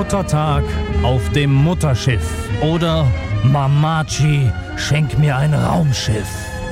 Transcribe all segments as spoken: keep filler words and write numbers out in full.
Muttertag auf dem Mutterschiff oder Mamachi, schenk mir ein Raumschiff.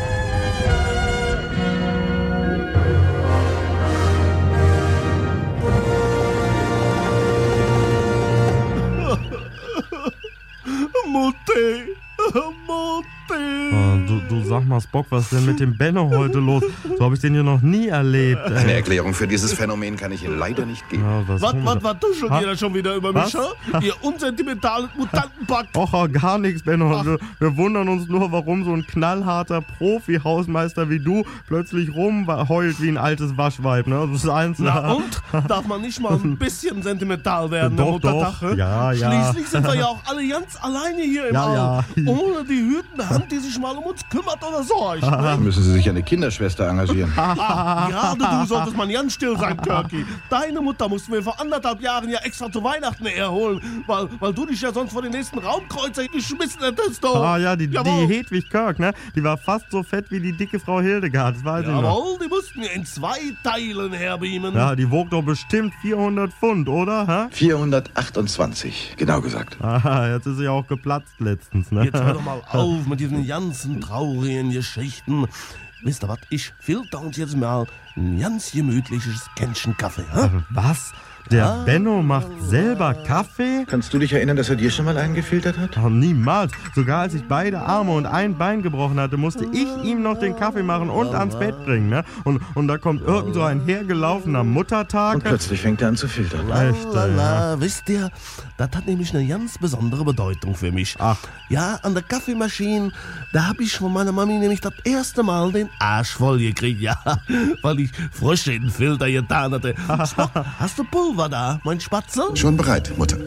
Mutti, Mutti. Oh, du, du sag mal, Spock, was ist denn mit dem Benno heute los? So habe ich den hier noch nie erlebt. Ey. Eine Erklärung für dieses Phänomen kann ich Ihnen leider nicht geben. Ja, was Was, tun was, wir- was, du schon Ha? wieder schon wieder über mich, Was? ha? Ihr unsentimentalen Mutantenpack. Och, oh, gar nichts, Benno. Wir, wir wundern uns nur, warum so ein knallharter Profi-Hausmeister wie du plötzlich rumheult wie ein altes Waschweib. Ne? Das ist eins. Na und? Darf man nicht mal ein bisschen sentimental werden, Doch, der doch. Muttertag? hä? Ja, ja. Schließlich sind wir ja auch alle ganz alleine hier im Ja, All. ja. Ohne die hütende Hand, die sich mal um uns kümmert oder sorgt. Ne? Müssen Sie sich eine Kinderschwester engagieren. Ah, gerade du solltest mal ganz still sein, Kirky. Deine Mutter mussten wir vor anderthalb Jahren ja extra zu Weihnachten erholen, weil, weil du dich ja sonst vor den nächsten Raumkreuzer geschmissen hättest. Oh. Ah ja, die, die Jawohl. Hedwig Kirk, ne? Die war fast so fett wie die dicke Frau Hildegard, das weiß ich noch. Jawohl, die mussten wir in zwei Teilen herbeamen. Ja, die wog doch bestimmt vierhundert Pfund, oder? Hä? vierhundertachtundzwanzig, genau gesagt. Ah, jetzt ist sie auch geplatzt letztens, ne? Jetzt hör doch mal auf mit diesen ganzen traurigen Geschichten. Wisst ihr was, ich filter uns jetzt mal ein ganz gemütliches Kännchen Kaffee. Hä? Was? Der Ah. Benno macht selber Kaffee? Kannst du dich erinnern, dass er dir schon mal einen gefiltert hat? Oh, niemals. Sogar als ich beide Arme und ein Bein gebrochen hatte, musste ich ihm noch den Kaffee machen und ans Bett bringen. Ne? Und, und da kommt irgend so ein hergelaufener Muttertag. Und plötzlich fängt er an zu filtern. Echt, La, ey, la, la. Wisst ihr, das hat nämlich eine ganz besondere Bedeutung für mich. Ach. Ja, an der Kaffeemaschine, da hab ich von meiner Mami nämlich das erste Mal den Arsch voll gekriegt, ja, weil ich Frösche in den Filter getan hatte. Spock, hast du Pulver da, mein Spatzel? Schon bereit, Mutter.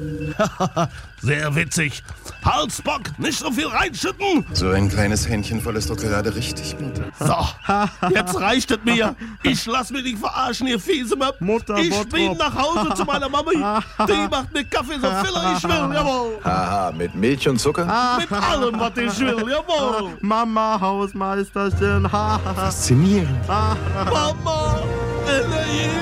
Sehr witzig. Halt, Spock, nicht so viel reinschütten. So ein kleines Händchen voll ist doch gerade richtig, Mutter. So, jetzt reicht es mir. Ich lass mich nicht verarschen, ihr fiese Möp. Mutter Ich Bottrop. bin nach Hause zu meiner Mami. Die macht mir Kaffee, so viel ich will, jawohl. Haha, mit Milch und Zucker? Mit allem, was ich will, jawohl. Mama, Hausmeisterchen, ha, ha, ha. Faszinierend. Mama, L A